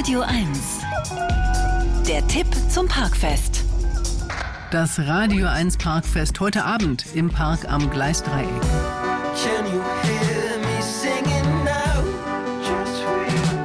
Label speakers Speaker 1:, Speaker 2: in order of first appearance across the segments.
Speaker 1: Radio 1. Der Tipp zum Parkfest.
Speaker 2: Das Radio 1 Parkfest heute Abend im Park am Gleisdreieck.
Speaker 3: Can you hear me singing now? Just for you.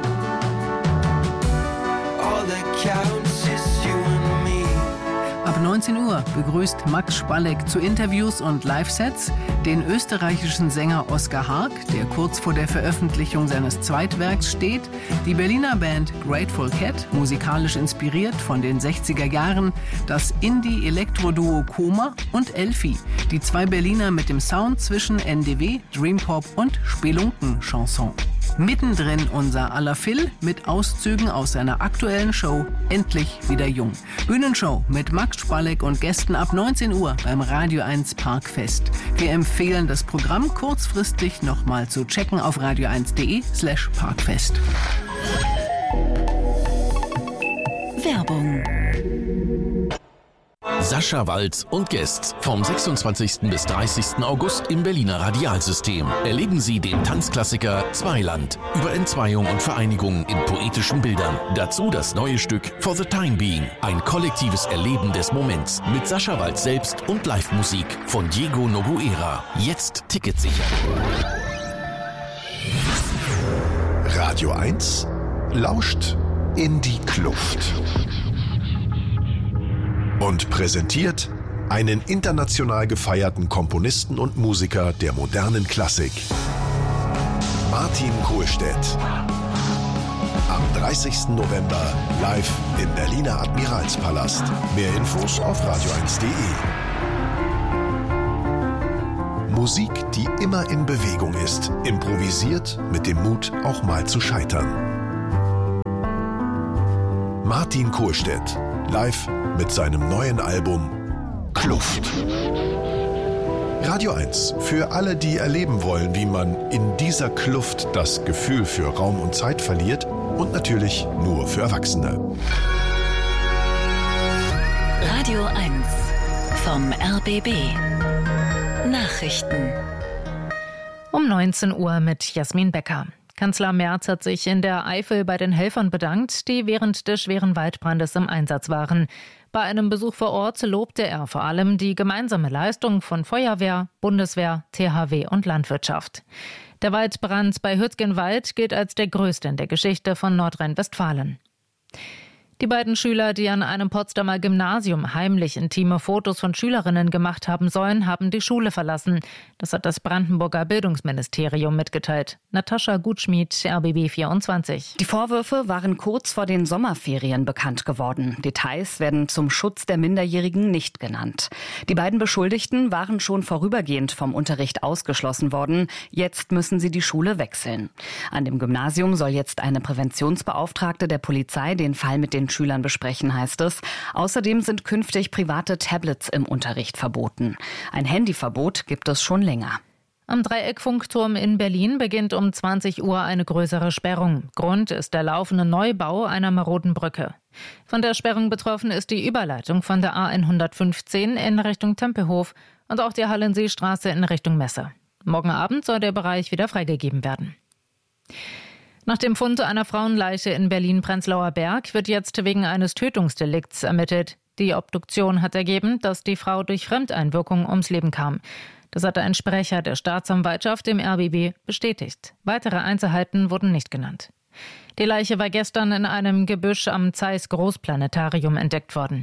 Speaker 3: All that counts is you and me.
Speaker 2: Ab 19 Uhr begrüßt Max Spalleck zu Interviews und Live-Sets den österreichischen Sänger Oskar Haag, der kurz vor der Veröffentlichung seines Zweitwerks steht, die Berliner Band Grateful Cat, musikalisch inspiriert von den 60er Jahren, das Indie-Elektro-Duo Koma und Elfi, die zwei Berliner mit dem Sound zwischen NDW, Dreampop und Spelunken-Chanson. Mittendrin unser aller Phil mit Auszügen aus seiner aktuellen Show Endlich wieder jung. Bühnenshow mit Max Spalleck und Gästen ab 19 Uhr beim Radio 1 Parkfest. Wir empfehlen das Programm kurzfristig nochmal zu checken auf radio1.de/Parkfest.
Speaker 1: Werbung.
Speaker 4: Sascha Walz und Guests vom 26. bis 30. August im Berliner Radialsystem. Erleben Sie den Tanzklassiker Zweiland über Entzweiung und Vereinigung in poetischen Bildern. Dazu das neue Stück For the Time Being. Ein kollektives Erleben des Moments mit Sascha Walz selbst und Live-Musik von Diego Noguera. Jetzt Tickets sichern.
Speaker 5: Radio 1 lauscht in die Kluft. Und präsentiert einen international gefeierten Komponisten und Musiker der modernen Klassik. Martin Kohlstedt. Am 30. November live im Berliner Admiralspalast. Mehr Infos auf radio1.de. Musik, die immer in Bewegung ist, improvisiert mit dem Mut, auch mal zu scheitern. Martin Kohlstedt, live mit seinem neuen Album Kluft. Radio 1, für alle, die erleben wollen, wie man in dieser Kluft das Gefühl für Raum und Zeit verliert, und natürlich nur für Erwachsene.
Speaker 1: Radio 1 vom RBB. Nachrichten.
Speaker 6: Um 19 Uhr mit Jasmin Becker. Kanzler Merz hat sich in der Eifel bei den Helfern bedankt, die während des schweren Waldbrandes im Einsatz waren. Bei einem Besuch vor Ort lobte er vor allem die gemeinsame Leistung von Feuerwehr, Bundeswehr, THW und Landwirtschaft. Der Waldbrand bei Hürzgenwald gilt als der größte in der Geschichte von Nordrhein-Westfalen. Die beiden Schüler, die an einem Potsdamer Gymnasium heimlich intime Fotos von Schülerinnen gemacht haben sollen, haben die Schule verlassen. Das hat das Brandenburger Bildungsministerium mitgeteilt. Natascha Gutschmied, RBB 24.
Speaker 7: Die Vorwürfe waren kurz vor den Sommerferien bekannt geworden. Details werden zum Schutz der Minderjährigen nicht genannt. Die beiden Beschuldigten waren schon vorübergehend vom Unterricht ausgeschlossen worden. Jetzt müssen sie die Schule wechseln. An dem Gymnasium soll jetzt eine Präventionsbeauftragte der Polizei den Fall mit den Schülern besprechen, heißt es. Außerdem sind künftig private Tablets im Unterricht verboten. Ein Handyverbot gibt es schon länger.
Speaker 6: Am Dreieckfunkturm in Berlin beginnt um 20 Uhr eine größere Sperrung. Grund ist der laufende Neubau einer maroden Brücke. Von der Sperrung betroffen ist die Überleitung von der A115 in Richtung Tempelhof und auch die Hallenseestraße in Richtung Messe. Morgen Abend soll der Bereich wieder freigegeben werden. Nach dem Fund einer Frauenleiche in Berlin-Prenzlauer Berg wird jetzt wegen eines Tötungsdelikts ermittelt. Die Obduktion hat ergeben, dass die Frau durch Fremdeinwirkung ums Leben kam. Das hatte ein Sprecher der Staatsanwaltschaft im RBB bestätigt. Weitere Einzelheiten wurden nicht genannt. Die Leiche war gestern in einem Gebüsch am Zeiss Großplanetarium entdeckt worden.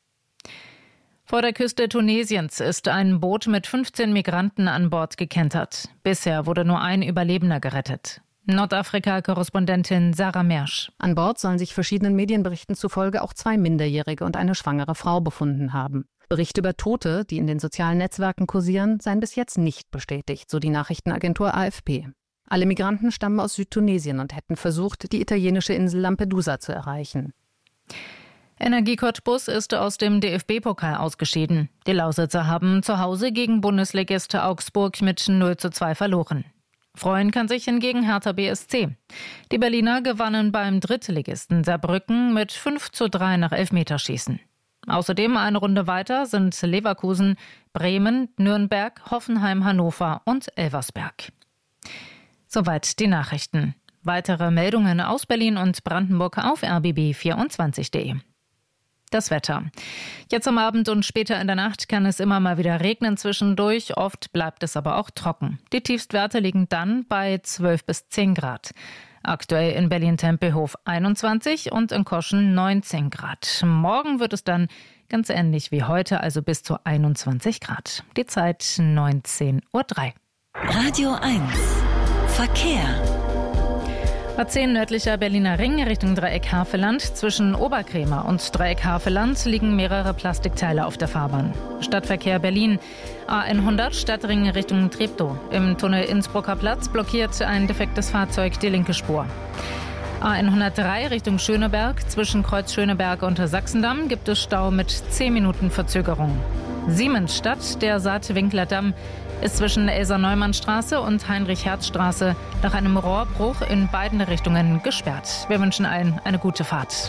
Speaker 6: Vor der Küste Tunesiens ist ein Boot mit 15 Migranten an Bord gekentert. Bisher wurde nur ein Überlebender gerettet. Nordafrika-Korrespondentin Sarah Mersch.
Speaker 8: An Bord sollen sich verschiedenen Medienberichten zufolge auch 2 Minderjährige und eine schwangere Frau befunden haben. Berichte über Tote, die in den sozialen Netzwerken kursieren, seien bis jetzt nicht bestätigt, so die Nachrichtenagentur AFP. Alle Migranten stammen aus Südtunesien und hätten versucht, die italienische Insel Lampedusa zu erreichen.
Speaker 6: Energie Cottbus ist aus dem DFB-Pokal ausgeschieden. Die Lausitzer haben zu Hause gegen Bundesligist Augsburg mit 0:2 verloren. Freuen kann sich hingegen Hertha BSC. Die Berliner gewannen beim Drittligisten Saarbrücken mit 5:3 nach Elfmeterschießen. Außerdem eine Runde weiter sind Leverkusen, Bremen, Nürnberg, Hoffenheim, Hannover und Elversberg. Soweit die Nachrichten. Weitere Meldungen aus Berlin und Brandenburg auf rbb24.de. Das Wetter. Jetzt am Abend und später in der Nacht kann es immer mal wieder regnen zwischendurch. Oft bleibt es aber auch trocken. Die Tiefstwerte liegen dann bei 12 bis 10 Grad. Aktuell in Berlin-Tempelhof 21 und in Koschen 19 Grad. Morgen wird es dann ganz ähnlich wie heute, also bis zu 21 Grad. Die Zeit 19:03 Uhr.
Speaker 1: Radio 1 Verkehr.
Speaker 6: A10 nördlicher Berliner Ring Richtung Dreieck Havelland. Zwischen Oberkrämer und Dreieck Havelland liegen mehrere Plastikteile auf der Fahrbahn. Stadtverkehr Berlin. A100 Stadtring Richtung Treptow. Im Tunnel Innsbrucker Platz blockiert ein defektes Fahrzeug die linke Spur. A103 Richtung Schöneberg. Zwischen Kreuz Schöneberg und Sachsendamm gibt es Stau mit 10 Minuten Verzögerung. Siemensstadt, der Saatwinkler Damm, ist zwischen Elsa-Neumann-Straße und Heinrich-Herz-Straße nach einem Rohrbruch in beiden Richtungen gesperrt. Wir wünschen allen eine gute Fahrt.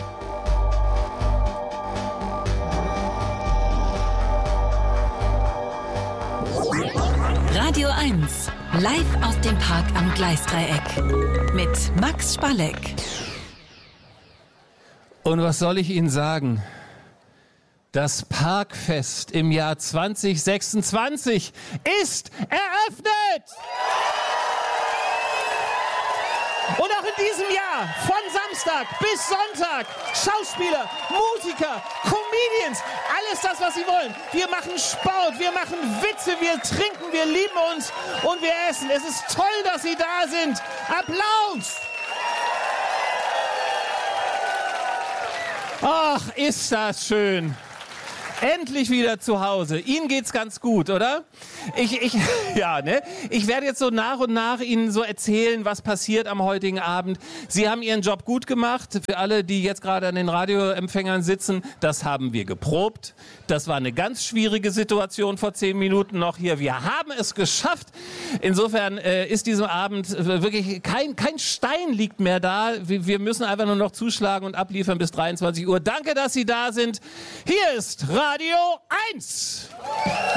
Speaker 1: Radio 1 live aus dem Park am Gleisdreieck mit Max Spalleck.
Speaker 9: Und was soll ich Ihnen sagen? Das Parkfest im Jahr 2026 ist eröffnet! Und auch in diesem Jahr, von Samstag bis Sonntag, Schauspieler, Musiker, Comedians, alles das, was sie wollen. Wir machen Sport, wir machen Witze, wir trinken, wir lieben uns und wir essen. Es ist toll, dass Sie da sind. Applaus! Ach, ist das schön. Endlich wieder zu Hause. Ihnen geht's ganz gut, oder? Ich werde jetzt so nach und nach Ihnen so erzählen, was passiert am heutigen Abend. Sie haben Ihren Job gut gemacht. Für alle, die jetzt gerade an den Radioempfängern sitzen, das haben wir geprobt. Das war eine ganz schwierige Situation vor 10 Minuten noch hier. Wir haben es geschafft. Insofern ist diesem Abend wirklich kein Stein liegt mehr da. Wir müssen einfach nur noch zuschlagen und abliefern bis 23 Uhr. Danke, dass Sie da sind. Hier ist Radio 1.